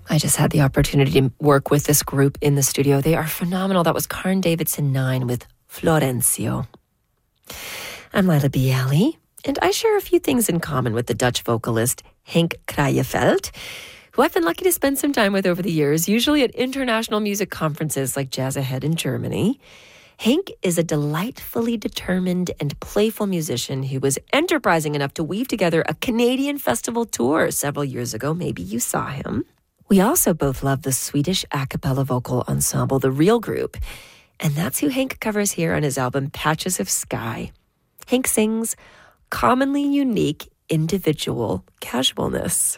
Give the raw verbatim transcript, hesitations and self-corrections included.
I just had the opportunity to work with this group in the studio. They are phenomenal. That was Karn Davidson nine with Florencio. I'm Lila Bialy, and I share a few things in common with the Dutch vocalist Henk Kraaienfeld, who I've been lucky to spend some time with over the years, usually at international music conferences like Jazz Ahead in Germany. Henk is a delightfully determined and playful musician who was enterprising enough to weave together a Canadian festival tour several years ago. Maybe you saw him. We also both love the Swedish a cappella vocal ensemble, The Real Group, and that's who Henk covers here on his album Patches of Sky. Henk sings commonly unique individual casualness.